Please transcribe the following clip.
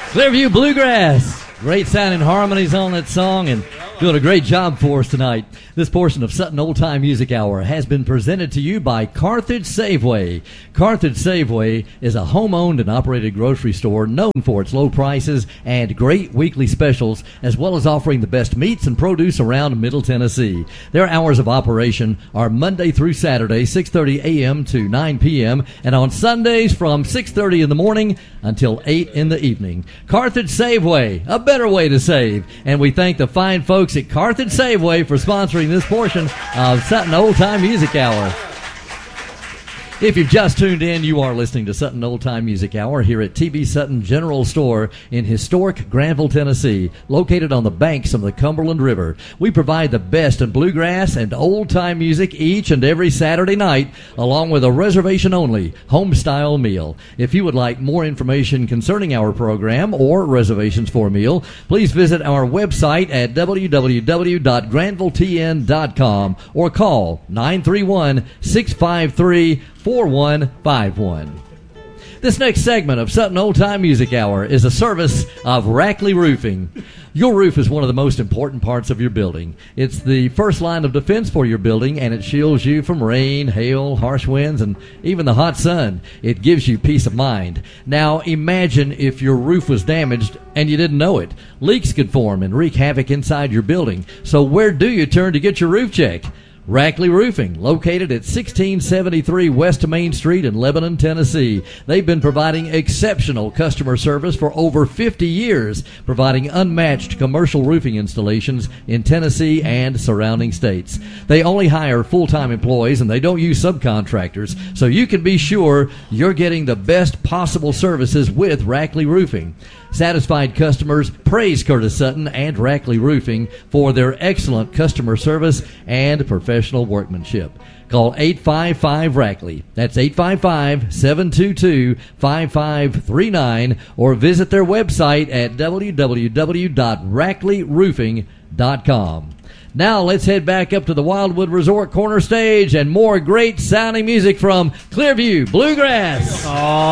Clearview Bluegrass. Great sounding harmonies on that song and doing a great job for us tonight. This portion of Sutton Old Time Music Hour has been presented to you by Carthage Safeway. Carthage Safeway is a home-owned and operated grocery store known for its low prices and great weekly specials, as well as offering the best meats and produce around Middle Tennessee. Their hours of operation are Monday through Saturday, 6:30 a.m. to 9 p.m., and on Sundays from 6:30 in the morning until 8 in the evening. Carthage Safeway, a better way to save. And we thank the fine folks at Carthage Safeway for sponsoring this portion of Sutton Old Time Music Hour. If you've just tuned in, you are listening to Sutton Old Time Music Hour here at TV Sutton General Store in historic Granville, Tennessee, located on the banks of the Cumberland River. We provide the best in bluegrass and old-time music each and every Saturday night, along with a reservation-only home-style meal. If you would like more information concerning our program or reservations for a meal, please visit our website at www.granvilletn.com or call 931-653-4151. This next segment of Sutton Old Time Music Hour is a service of Rackley Roofing. Your roof is one of the most important parts of your building. It's the first line of defense for your building, and it shields you from rain, hail, harsh winds, and even the hot sun. It gives you peace of mind. Now, imagine if your roof was damaged and you didn't know it. Leaks could form and wreak havoc inside your building. So where do you turn to get your roof checked? Rackley Roofing, located at 1673 West Main Street in Lebanon, Tennessee. They've been providing exceptional customer service for over 50 years, providing unmatched commercial roofing installations in Tennessee and surrounding states. They only hire full-time employees and they don't use subcontractors, so you can be sure you're getting the best possible services with Rackley Roofing. Satisfied customers praise Curtis Sutton and Rackley Roofing for their excellent customer service and professional workmanship. Call 855-RACKLEY. That's 855-722-5539, or visit their website at www.rackleyroofing.com. Now let's head back up to the Wildwood Resort corner stage and more great sounding music from Clearview Bluegrass.